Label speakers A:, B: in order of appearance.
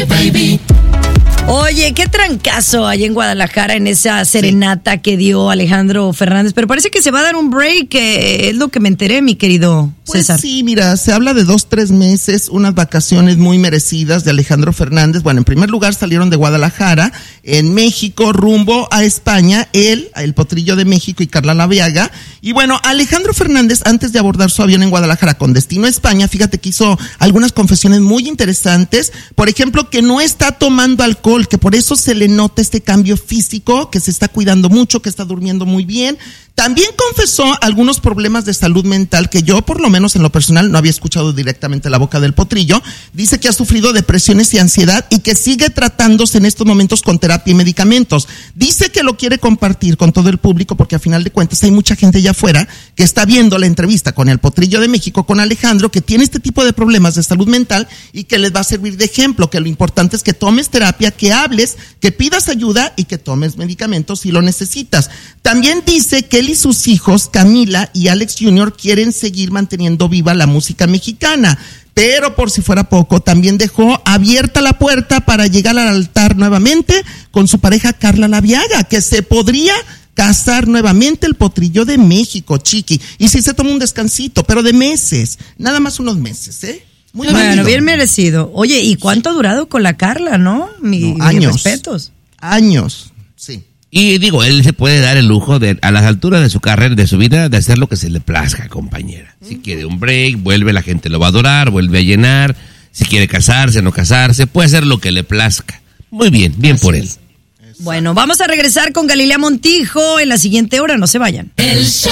A: baby.
B: Oye, qué trancazo hay en Guadalajara en esa serenata que dio Alejandro Fernández, pero parece que se va a dar un break, es lo que me enteré, mi querido César.
C: Pues sí, mira, se habla de 2-3 meses, unas vacaciones muy merecidas de Alejandro Fernández. Bueno, en primer lugar salieron de Guadalajara, en México, rumbo a España, él, el Potrillo de México y Carla Laviaga. Y bueno, Alejandro Fernández, antes de abordar su avión en Guadalajara con destino a España, fíjate que hizo algunas confesiones muy interesantes. Por ejemplo, que no está tomando alcohol, que por eso se le nota este cambio físico, que se está cuidando mucho, que está durmiendo muy bien. También confesó algunos problemas de salud mental que yo, por lo menos en lo personal, no había escuchado directamente la boca del Potrillo. Dice que ha sufrido depresiones y ansiedad y que sigue tratándose en estos momentos con terapia y medicamentos. Dice que lo quiere compartir con todo el público porque a final de cuentas hay mucha gente allá afuera que está viendo la entrevista con el Potrillo de México, con Alejandro, que tiene este tipo de problemas de salud mental y que les va a servir de ejemplo, que lo importante es que tomes terapia, que hables, que pidas ayuda y que tomes medicamentos si lo necesitas. También dice que él y sus hijos, Camila y Alex Jr., quieren seguir manteniendo viva la música mexicana. Pero por si fuera poco, también dejó abierta la puerta para llegar al altar nuevamente con su pareja Carla Laviaga, que se podría casar nuevamente el Potrillo de México, chiqui. Y sí se toma un descansito, pero de meses, nada más unos meses, ¿eh?
B: Muy bueno, bien merecido. Oye, ¿y cuánto ha durado con la Carla, no? Mis respetos.
C: Años, sí.
D: Y digo, él se puede dar el lujo de, a las alturas de su carrera, de su vida, de hacer lo que se le plazca, compañera. Si quiere un break, vuelve, la gente lo va a adorar, vuelve a llenar. Si quiere casarse, no casarse, puede hacer lo que le plazca. Muy bien, bien por él.
B: Bueno, vamos a regresar con Galilea Montijo en la siguiente hora, no se vayan.